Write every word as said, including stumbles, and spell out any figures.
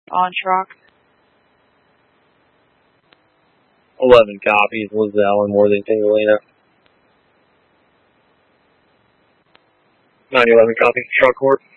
on Schrock. eleven copies, Liz Allen, Worthington, Galena. nine eleven copy, Schrock Court.